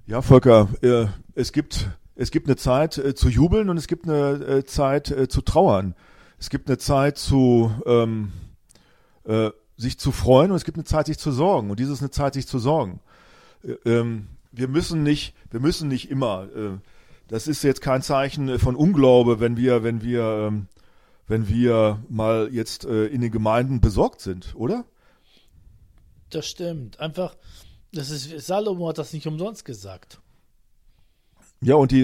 Ja, Volker, es gibt eine Zeit zu jubeln und es gibt eine Zeit zu trauern. Es gibt eine Zeit sich zu freuen und es gibt eine Zeit, sich zu sorgen. Und dies ist eine Zeit, sich zu sorgen. Wir müssen nicht immer. Das ist jetzt kein Zeichen von Unglaube, wenn wir mal jetzt in den Gemeinden besorgt sind, oder? Das stimmt. Einfach, Salomo hat das nicht umsonst gesagt. Ja, und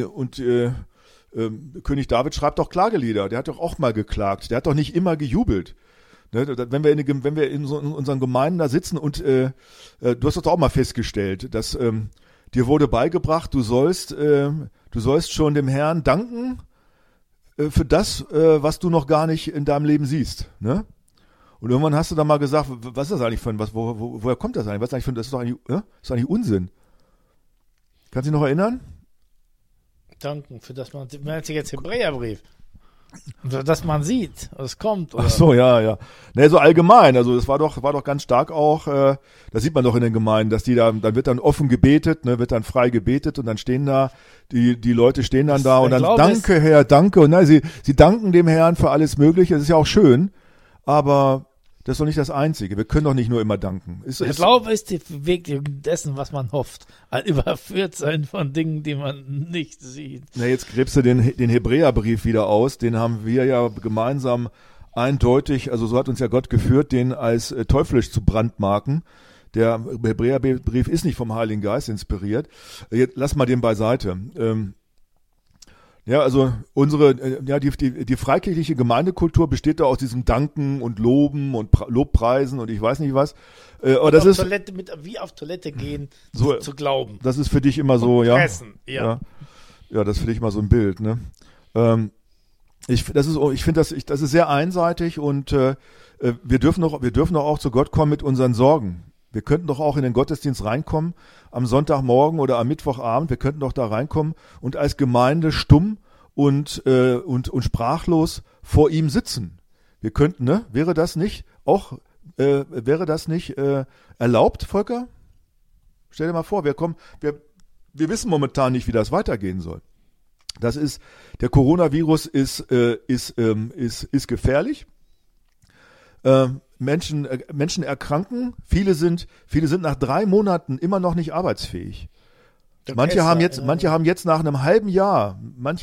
König David schreibt doch Klagelieder. Der hat doch auch mal geklagt. Der hat doch nicht immer gejubelt. Ne, wenn wir in unseren Gemeinden da sitzen und du hast das auch mal festgestellt, dass dir wurde beigebracht, du sollst schon dem Herrn danken für das, was du noch gar nicht in deinem Leben siehst. Ne? Und irgendwann hast du dann mal gesagt, was ist das eigentlich woher kommt das eigentlich? Was ist eigentlich das ist doch eigentlich Unsinn. Kannst du dich noch erinnern? Danken für das man sich jetzt Hebräerbrief. Dass man sieht, es kommt. Oder? Ach so, ja. Ne, so allgemein. Also es war doch ganz stark auch, das sieht man doch in den Gemeinden, dass dann wird dann offen gebetet, ne, wird dann frei gebetet und dann stehen da, die Leute stehen dann da und dann danke Herr, danke. Und sie danken dem Herrn für alles Mögliche. Das ist ja auch schön, aber das ist doch nicht das Einzige. Wir können doch nicht nur immer danken. Der Glaube ist der Weg dessen, was man hofft. Ein Überführtsein von Dingen, die man nicht sieht. Na, jetzt gräbst du den Hebräerbrief wieder aus. Den haben wir ja gemeinsam eindeutig, also so hat uns ja Gott geführt, den als teuflisch zu brandmarken. Der Hebräerbrief ist nicht vom Heiligen Geist inspiriert. Jetzt lass mal den beiseite. Ja, also die freikirchliche Gemeindekultur besteht da aus diesem Danken und Loben und Lobpreisen und ich weiß nicht was. Aber das ist wie auf Toilette gehen, so, zu glauben. Das ist für dich immer so, ja. Pressen, ja. Ja, das ist für dich immer so ein Bild, ne? Ich finde das ist sehr einseitig und wir dürfen doch auch zu Gott kommen mit unseren Sorgen. Wir könnten doch auch in den Gottesdienst reinkommen am Sonntagmorgen oder am Mittwochabend. Wir könnten doch da reinkommen und als Gemeinde stumm und sprachlos vor ihm sitzen. Wir könnten, ne? Wäre das nicht erlaubt, Volker? Stell dir mal vor, wir wissen momentan nicht, wie das weitergehen soll. Der Coronavirus ist gefährlich. Menschen erkranken, viele sind nach 3 Monaten immer noch nicht arbeitsfähig. Manche haben jetzt nach einem halben Jahr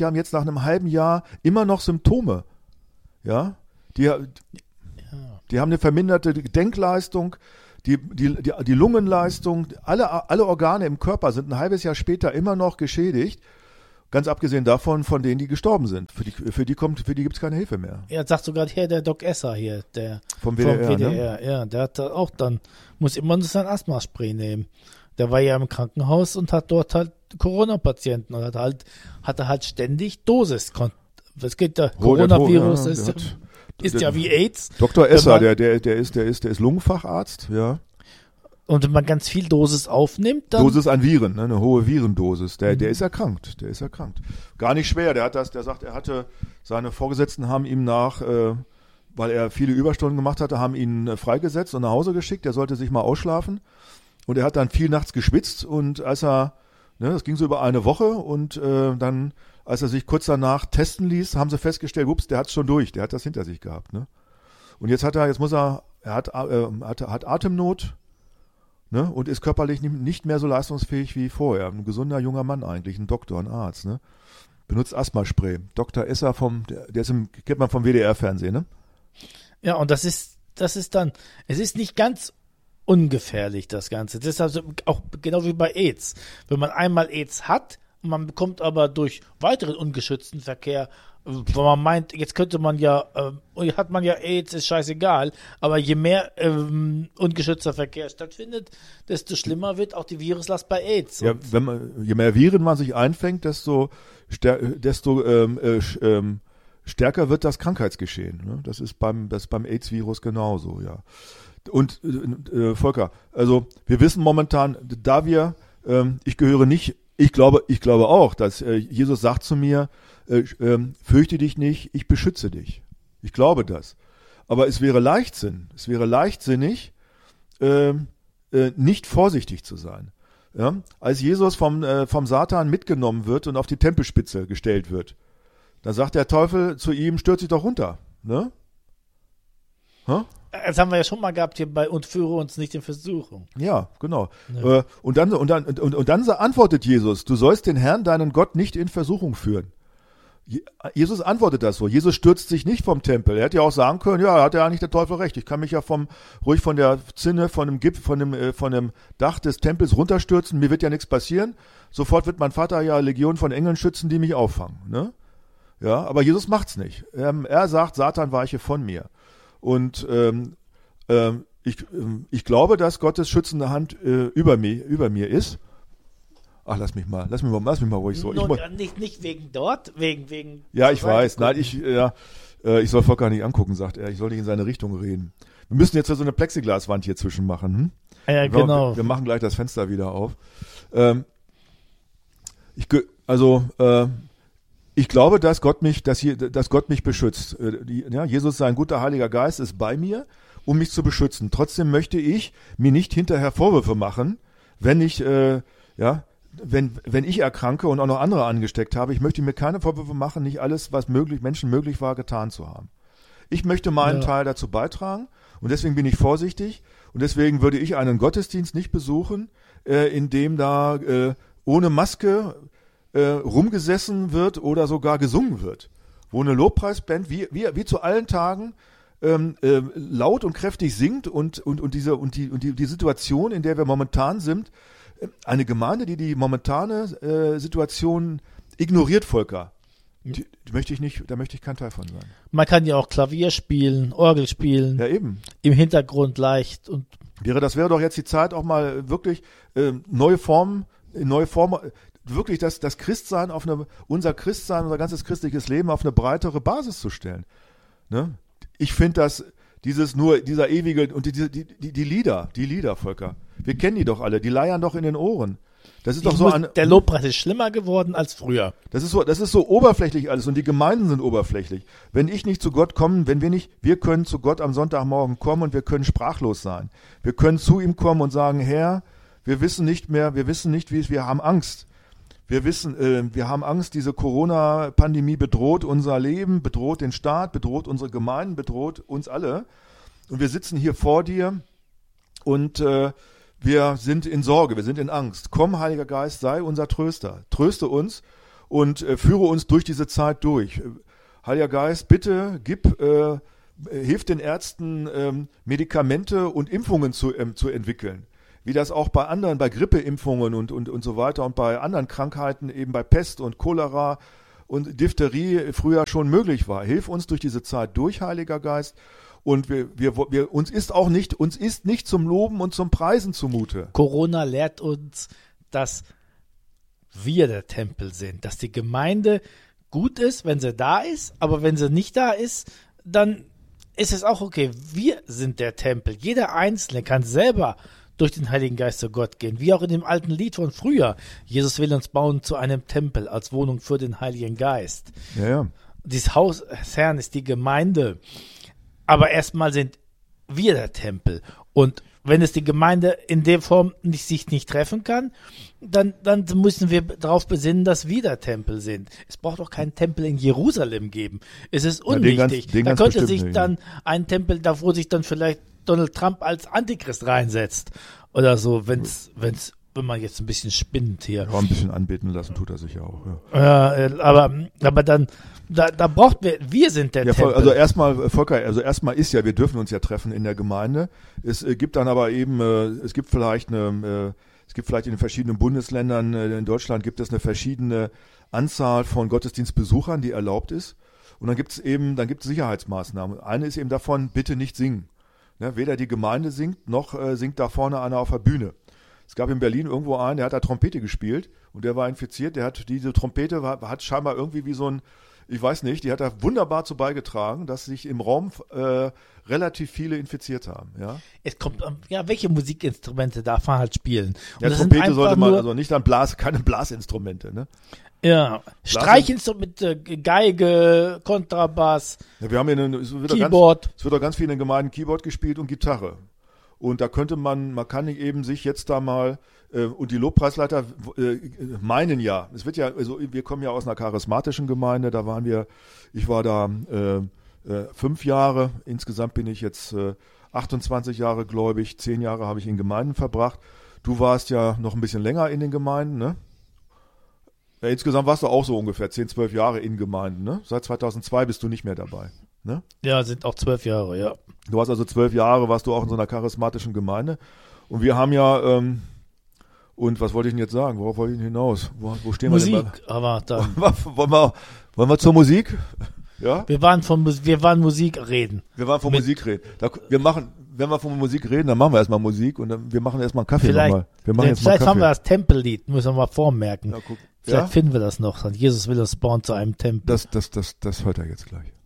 immer noch Symptome. Ja? Die haben eine verminderte Denkleistung, die Lungenleistung, alle Organe im Körper sind ein halbes Jahr später immer noch geschädigt. Ganz abgesehen davon, von denen, die gestorben sind. Für die gibt es keine Hilfe mehr. Ja, sagt sogar hier der Doc Esser hier, der vom WDR, ne? Ja, der hat auch muss immer nur sein Asthma-Spray nehmen. Der war ja im Krankenhaus und hat dort halt Corona-Patienten und hatte halt ständig Dosis. Es geht der Coronavirus ist ja wie AIDS. Dr. Esser, der ist Lungenfacharzt, ja. Und wenn man ganz viel Dosis aufnimmt, dann... Dosis an Viren, ne, eine hohe Virendosis. Der ist erkrankt. Gar nicht schwer. Seine Vorgesetzten haben ihm weil er viele Überstunden gemacht hatte, haben ihn freigesetzt und nach Hause geschickt. Er sollte sich mal ausschlafen. Und er hat dann viel nachts geschwitzt und das ging so über eine Woche und dann, als er sich kurz danach testen ließ, haben sie festgestellt, ups, der hat's schon durch, der hat das hinter sich gehabt, ne? Und er hat Atemnot, ne, und ist körperlich nicht mehr so leistungsfähig wie vorher. Ein gesunder junger Mann eigentlich, ein Doktor, ein Arzt, ne? Benutzt Asthma-Spray. Dr. Esser kennt man vom WDR-Fernsehen, ne? Ja, und das ist dann, es ist nicht ganz ungefährlich, das Ganze. Das ist also auch genau wie bei AIDS. Wenn man einmal AIDS hat, und man bekommt aber durch weiteren ungeschützten Verkehr, wo man meint, jetzt könnte man hat man ja AIDS, ist scheißegal, aber je mehr ungeschützter Verkehr stattfindet, desto schlimmer wird auch die Viruslast bei AIDS. Ja, je mehr Viren man sich einfängt, desto stärker wird das Krankheitsgeschehen. Ne? Das ist beim AIDS-Virus genauso, ja. Und Volker, also wir wissen momentan, ich glaube auch, dass Jesus sagt zu mir, fürchte dich nicht, ich beschütze dich. Ich glaube das. Aber es wäre leichtsinnig, nicht vorsichtig zu sein. Ja, als Jesus vom Satan mitgenommen wird und auf die Tempelspitze gestellt wird, da sagt der Teufel zu ihm, stürz dich doch runter. Ne? Das haben wir ja schon mal gehabt hier bei und führe uns nicht in Versuchung. Ja, genau. Ja. Und dann antwortet Jesus, du sollst den Herrn, deinen Gott, nicht in Versuchung führen. Jesus antwortet das so. Jesus stürzt sich nicht vom Tempel. Er hätte ja auch sagen können, ja, hat ja eigentlich der Teufel recht. Ich kann mich ja ruhig von der Zinne, von dem Dach des Tempels runterstürzen. Mir wird ja nichts passieren. Sofort wird mein Vater ja Legion von Engeln schützen, die mich auffangen. Ne? Ja, aber Jesus macht's nicht. Er sagt, Satan, weiche von mir. Und ich glaube, dass Gottes schützende Hand über mir ist. Ach, lass mich mal ruhig so. Nicht wegen dort, wegen. Ja, ich weiß. Nein, ich soll Volker nicht angucken, sagt er. Ich soll nicht in seine Richtung reden. Wir müssen jetzt so eine Plexiglaswand hier zwischen machen. Hm? Ja, genau. Wir machen gleich das Fenster wieder auf. Ich glaube, dass Gott mich beschützt. Jesus, sein guter Heiliger Geist, ist bei mir, um mich zu beschützen. Trotzdem möchte ich mir nicht hinterher Vorwürfe machen, wenn ich erkranke und auch noch andere angesteckt habe. Ich möchte mir keine Vorwürfe machen, nicht alles, was Menschen möglich war, getan zu haben. Ich möchte meinen Teil dazu beitragen und deswegen bin ich vorsichtig und deswegen würde ich einen Gottesdienst nicht besuchen, in dem da ohne Maske rumgesessen wird oder sogar gesungen wird, wo eine Lobpreisband wie zu allen Tagen laut und kräftig singt und die Situation, in der wir momentan sind, eine Gemeinde, die momentane Situation ignoriert, Volker. Da möchte ich kein Teil von sein. Man kann ja auch Klavier spielen, Orgel spielen. Ja, eben. Im Hintergrund leicht und. Das wäre doch jetzt die Zeit, auch mal wirklich neue Formen, wirklich das Christsein unser ganzes christliches Leben auf eine breitere Basis zu stellen. Ne? Ich finde, dass dieser ewige, und die Lieder, Volker, wir kennen die doch alle, die leiern doch in den Ohren. Das ist doch so der Lobpreis ist schlimmer geworden als früher. Das ist so oberflächlich alles und die Gemeinden sind oberflächlich. Wenn ich nicht zu Gott komme, wir können zu Gott am Sonntagmorgen kommen und wir können sprachlos sein. Wir können zu ihm kommen und sagen, Herr, wir wissen nicht, wie es, wir haben Angst. Wir haben Angst, diese Corona-Pandemie bedroht unser Leben, bedroht den Staat, bedroht unsere Gemeinden, bedroht uns alle. Und wir sitzen hier vor dir und wir sind in Sorge, wir sind in Angst. Komm, Heiliger Geist, sei unser Tröster. Tröste uns und führe uns durch diese Zeit durch. Heiliger Geist, bitte hilf den Ärzten, Medikamente und Impfungen zu entwickeln. Wie das auch bei Grippeimpfungen und so weiter und bei anderen Krankheiten, eben bei Pest und Cholera und Diphtherie früher schon möglich war. Hilf uns durch diese Zeit durch, Heiliger Geist. Und uns ist nicht zum Loben und zum Preisen zumute. Corona lehrt uns, dass wir der Tempel sind, dass die Gemeinde gut ist, wenn sie da ist, aber wenn sie nicht da ist, dann ist es auch okay. Wir sind der Tempel. Jeder Einzelne kann selber durch den Heiligen Geist zu Gott gehen, wie auch in dem alten Lied von früher. Jesus will uns bauen zu einem Tempel als Wohnung für den Heiligen Geist. Ja. Dieses Haus des Herrn ist die Gemeinde. Aber erstmal sind wir der Tempel. Und wenn es die Gemeinde in der Form sich nicht treffen kann, dann müssen wir darauf besinnen, dass wir der Tempel sind. Es braucht auch keinen Tempel in Jerusalem geben. Es ist unwichtig. Da könnte sich dann ein Tempel, da wo sich dann vielleicht Donald Trump als Antichrist reinsetzt. Oder so, wenn man jetzt ein bisschen spinnt hier. Ja, ein bisschen anbeten lassen tut er sich auch. Ja. Aber dann, da braucht wir sind der Tempel. Also erstmal, Volker, wir dürfen uns ja treffen in der Gemeinde. Es gibt dann aber eben, es gibt vielleicht in den verschiedenen Bundesländern, in Deutschland gibt es eine verschiedene Anzahl von Gottesdienstbesuchern, die erlaubt ist. Und dann gibt es Sicherheitsmaßnahmen. Eine ist eben davon, bitte nicht singen. Ne, weder die Gemeinde singt, noch singt da vorne einer auf der Bühne. Es gab in Berlin irgendwo einen, der hat da Trompete gespielt und der war infiziert. Diese Trompete hat scheinbar irgendwie wie so ein, ich weiß nicht, die hat da wunderbar zu beigetragen, dass sich im Raum relativ viele infiziert haben. Ja? Es kommt, welche Musikinstrumente darf man halt spielen? Und Trompete sollte man, also nicht keine Blasinstrumente, ne? Ja, Streichinstrumente, Geige, Kontrabass, ja, wir haben Keyboard. Es wird auch ganz viel in den Gemeinden Keyboard gespielt und Gitarre. Und da man kann eben sich jetzt da mal, und die Lobpreisleiter meinen ja, es wird ja, also wir kommen ja aus einer charismatischen Gemeinde, ich war da 5 Jahre, insgesamt bin ich jetzt 28 Jahre gläubig, 10 Jahre habe ich in Gemeinden verbracht. Du warst ja noch ein bisschen länger in den Gemeinden, ne? Ja, insgesamt warst du auch so ungefähr 10, 12 Jahre in Gemeinden, ne? Seit 2002 bist du nicht mehr dabei, ne? Ja, sind auch 12 Jahre, ja. Du hast also 12 Jahre, warst du auch in so einer charismatischen Gemeinde. Und wir haben ja, und was wollte ich denn jetzt sagen? Worauf wollte ich denn hinaus? Wo stehen Musik, wir denn? aber dann. Wollen wir zur Musik? Ja? Wir waren Musik reden. Wir waren von Musik reden. Wenn wir von Musik reden, dann machen wir erstmal Musik und dann, wir machen erstmal einen Kaffee Vielleicht, nochmal. Wir machen jetzt mal vielleicht Kaffee. haben wir das Tempellied, müssen wir mal vormerken. Ja, guck. Vielleicht Ja? finden wir das noch. Jesus will uns bauen zu einem Tempel. Das hört er jetzt gleich.